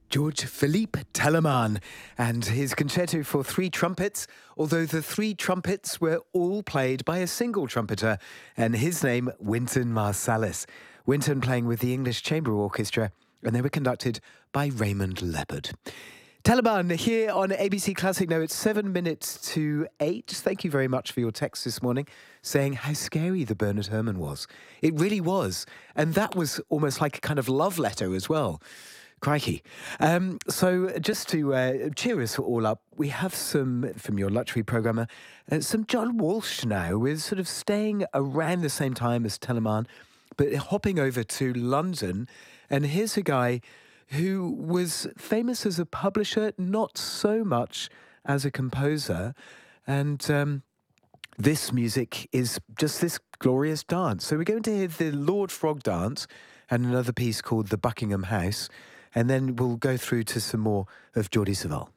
George Philippe Telemann and his concerto for three trumpets, although the three trumpets were all played by a single trumpeter, and his name, Wynton Marsalis. Wynton playing with the English Chamber Orchestra, and they were conducted by Raymond Leopard. Telemann here on ABC Classic. Now it's 7 minutes to 8. Thank you very much for your text this morning saying how scary the Bernard Herrmann was. It really was. And that was almost like a kind of love letter as well. Crikey. So just to cheer us all up, we have some, from your luxury programmer, some John Walsh now. We're sort of staying around the same time as Telemann, but hopping over to London. And here's a guy who was famous as a publisher, not so much as a composer. And this music is just this glorious dance. So we're going to hear the Lord Frog Dance and another piece called The Buckingham House. And then we'll go through to some more of Geordie Savile.